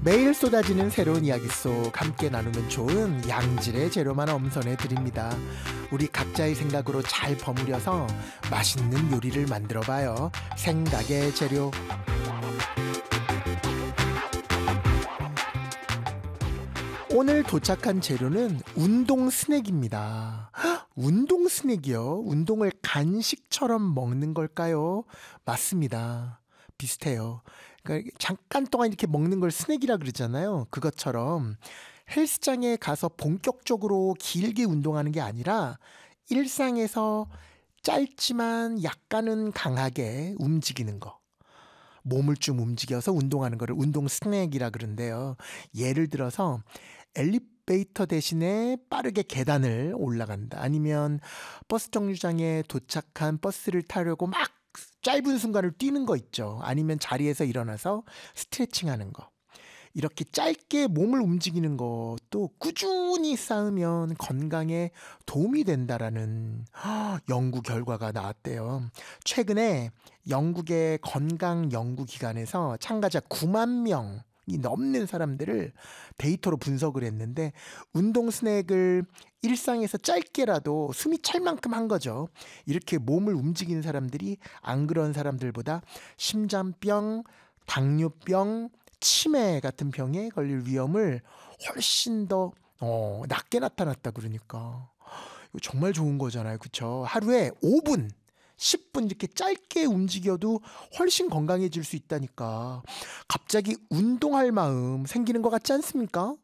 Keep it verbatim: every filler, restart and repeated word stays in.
매일 쏟아지는 새로운 이야기 속 함께 나누면 좋은 양질의 재료만 엄선해 드립니다. 우리 각자의 생각으로 잘 버무려서 맛있는 요리를 만들어 봐요. 생각의 재료. 오늘 도착한 재료는 운동 스낵입니다. 헉, 운동 스낵이요? 운동을 간식처럼 먹는 걸까요? 맞습니다. 비슷해요. 그러니까 잠깐 동안 이렇게 먹는 걸 스낵이라 그러잖아요. 그것처럼 헬스장에 가서 본격적으로 길게 운동하는 게 아니라 일상에서 짧지만 약간은 강하게 움직이는 거. 몸을 좀 움직여서 운동하는 거를 운동 스낵이라 그러는데요. 예를 들어서 엘리베이터 대신에 빠르게 계단을 올라간다. 아니면 버스 정류장에 도착한 버스를 타려고 막 짧은 순간을 뛰는 거 있죠. 아니면 자리에서 일어나서 스트레칭하는 거. 이렇게 짧게 몸을 움직이는 것도 꾸준히 쌓으면 건강에 도움이 된다라는 연구 결과가 나왔대요. 최근에 영국의 건강 연구기관에서 참가자 구만 명이 넘는 사람들을 데이터로 분석을 했는데 운동 스낵을 일상에서 짧게라도 숨이 찰 만큼 한 거죠. 이렇게 몸을 움직이는 사람들이 안 그런 사람들보다 심장병, 당뇨병, 치매 같은 병에 걸릴 위험을 훨씬 더 어, 낮게 나타났다 그러니까 이거 정말 좋은 거잖아요. 그렇죠? 하루에 오 분, 십 분 이렇게 짧게 움직여도 훨씬 건강해질 수 있다니까. 갑자기 운동할 마음 생기는 것 같지 않습니까?